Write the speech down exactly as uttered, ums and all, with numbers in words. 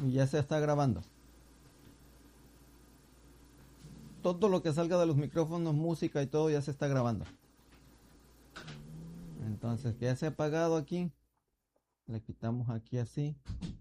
Y ya se está grabando. Todo lo que salga de los micrófonos, música y todo ya se está grabando. Entonces que ya se ha apagado aquí. Le quitamos aquí así.